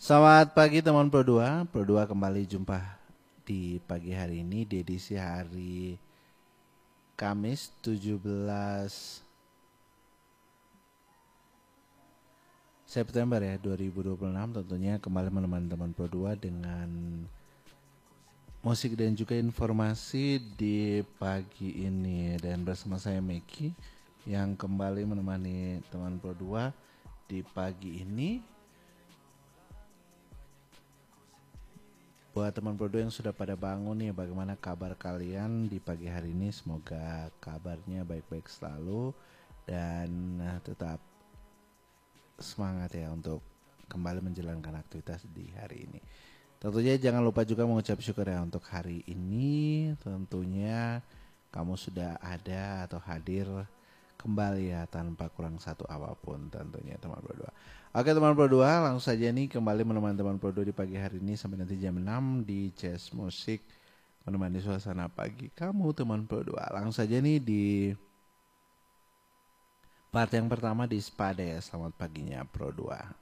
Selamat pagi teman Pro 2. Pro 2 kembali jumpa di pagi hari ini di edisi hari Kamis 17 September ya 2026. Tentunya kembali menemani teman Pro 2 dengan musik dan juga informasi di pagi ini. Dan bersama saya Meki yang kembali menemani teman Pro 2 di pagi ini. Buat teman Pro 2 yang sudah pada bangun nih, bagaimana kabar kalian di pagi hari ini? Semoga kabarnya baik-baik selalu dan tetap semangat ya untuk kembali menjalankan aktivitas di hari ini. Tentunya jangan lupa juga mengucap syukur ya untuk hari ini. Tentunya kamu sudah ada atau hadir kembali ya tanpa kurang satu apapun tentunya teman Pro 2. Oke teman Pro 2, langsung saja nih kembali menemani teman Pro 2 di pagi hari ini sampai nanti jam 6 di Jazz Musik menemani suasana pagi kamu teman Pro 2. Langsung saja nih di part yang pertama di Spada ya, selamat paginya Pro 2.